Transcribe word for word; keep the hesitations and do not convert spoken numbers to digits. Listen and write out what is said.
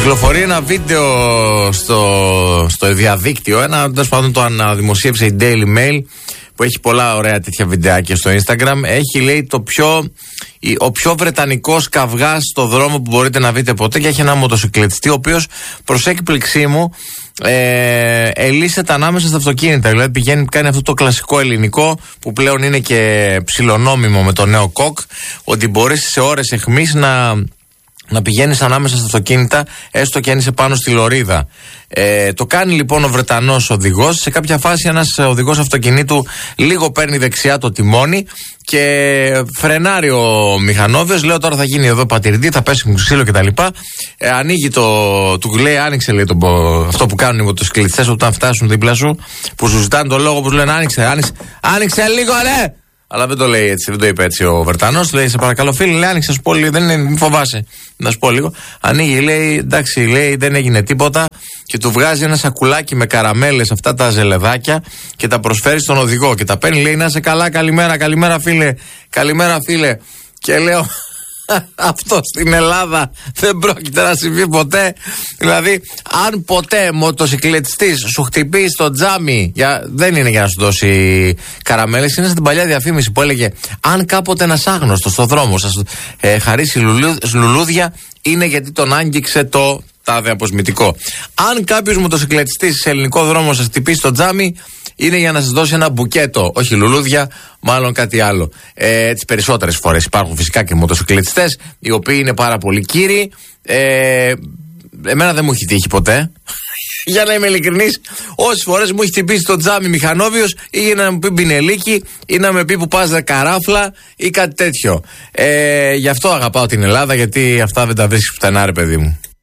Κυκλοφορεί ένα βίντεο στο, στο διαδίκτυο, ένα τέλος πάντων το αναδημοσίευσε η Daily Mail, που έχει πολλά ωραία τέτοια βιντεάκια στο Instagram. Έχει, λέει, το πιο, ο πιο βρετανικός καυγάς στο δρόμο που μπορείτε να δείτε ποτέ, και έχει ένα μοτοσυκλετιστή ο οποίος, προς έκπληξή μου, ε, ελίσσεται ανάμεσα στα αυτοκίνητα. Δηλαδή πηγαίνει, κάνει αυτό το κλασικό ελληνικό που πλέον είναι και ψιλονόμιμο με το νέο κοκ, ότι μπορείς σε ώρες αιχμής να να πηγαίνεις ανάμεσα στα αυτοκίνητα, έστω και αν είσαι πάνω στη λωρίδα. Ε, το κάνει λοιπόν ο Βρετανός οδηγός. Σε κάποια φάση ένας οδηγός αυτοκινήτου λίγο παίρνει δεξιά το τιμόνι και φρενάρει ο μηχανόδιος. Λέω τώρα θα γίνει εδώ πατηρητή, θα πέσει μου ξύλο κτλ. Ε, ανοίγει το. Του λέει, άνοιξε, λέει, το, αυτό που κάνουν οι μοτοσυκλετιστές όταν φτάσουν δίπλα σου, που σου ζητάνε το λόγο, που σου λένε άνοιξε, άνοιξε, άνοιξε λίγο, ρε! Αλλά δεν το λέει έτσι, δεν το είπε έτσι ο Βρετανός. Λέει, σε παρακαλώ φίλε, λέει, άνοιξε, σου πω λίγο, δεν είναι, μην φοβάσαι. Να σου πω λίγο. Ανοίγει, λέει, εντάξει, λέει, δεν έγινε τίποτα. Και του βγάζει ένα σακουλάκι με καραμέλες, αυτά τα ζελεδάκια, και τα προσφέρει στον οδηγό. Και τα παίρνει, λέει, να είσαι καλά, καλημέρα, καλημέρα φίλε, καλημέρα φίλε. Και λέω, αυτό στην Ελλάδα δεν πρόκειται να συμβεί ποτέ. Δηλαδή, αν ποτέ μοτοσυκλετιστής σου χτυπήσει στο τζάμι, για, δεν είναι για να σου δώσει καραμέλες. Είναι στην παλιά διαφήμιση που έλεγε, αν κάποτε ένας άγνωστος στο δρόμο σας ε, χαρίσει λουλου, λουλούδια, είναι γιατί τον άγγιξε το τάδε αποσμητικό. Αν κάποιος μοτοσυκλετιστής σε ελληνικό δρόμο σας χτυπήσει στο τζάμι, είναι για να σας δώσει ένα μπουκέτο, όχι λουλούδια, μάλλον κάτι άλλο. Ε, τις περισσότερες φορές υπάρχουν φυσικά και μοτοσυκλετιστές, οι οποίοι είναι πάρα πολύ κύριοι. Ε, εμένα δεν μου έχει τύχει ποτέ. Για να είμαι ειλικρινής, όσες φορές μου έχει χτυπήσει το τζάμι μηχανόβιος, ή για να μου πει μπινελίκι, ή να με πει που πας καράφλα, ή κάτι τέτοιο. Ε, γι' αυτό αγαπάω την Ελλάδα, γιατί αυτά δεν τα βρίσκεις πουθενά, ρε παιδί μου.